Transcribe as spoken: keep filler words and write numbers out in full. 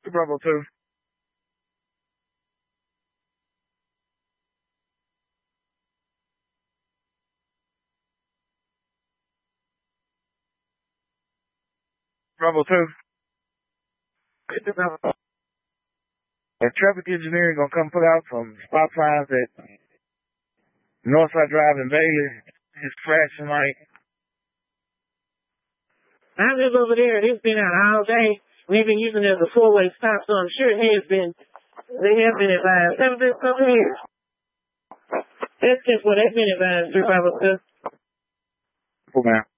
Bravo two. Bravo two. And traffic engineering gonna come put out some stop signs at Northside Drive in Bailey. It's flashing light. I live over there. It's been out all day. We've been using it as a four-way stop, so I'm sure it has been, they have been advised. Ever been over here? That's just what they've been advised, three five zero two. Cool, man.